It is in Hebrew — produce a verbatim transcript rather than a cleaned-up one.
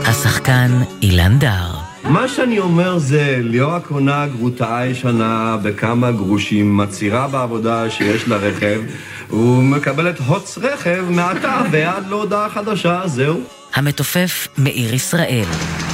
השחקן אילן דר. מה שאני אומר זה, ליאורה קונה גרוטה ישנה בכמה גרושים, מצהירה בעבודה שיש לה רכב, ומקבלת הוץ רכב מעתה ועד להודעה חדשה, זהו. המתופף מאיר ישראל.